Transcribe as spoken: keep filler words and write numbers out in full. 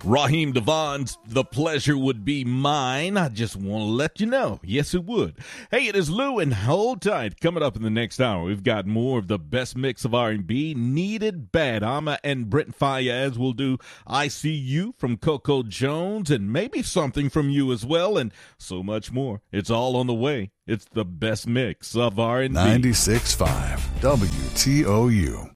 Raheem Devon's The Pleasure Would Be Mine. I just want to let you know. Yes, it would. Hey, it is Lou, and hold tight. Coming up in the next hour, we've got more of the best mix of R and B. Needed Bad. Ama and Brent Faiyaz will do I See You from Coco Jones, and maybe something from you as well, and so much more. It's all on the way. It's the best mix of R and B. ninety-six point five W T O U.